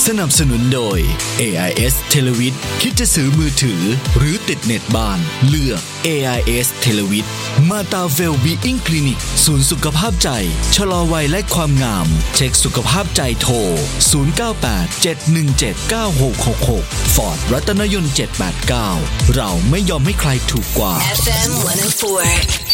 สนับสนุนโดย AIS Televid คิดจะซื้อมือถือหรือติดเน็ตบ้านเลือก AIS Televid มาตาเวลบีอิงคลินิกศูนย์สุขภาพใจชะลอวัยและความงามเช็คสุขภาพใจโทร0987179666 Ford รัตนยนต์789เราไม่ยอมให้ใครถูกกว่า FM 104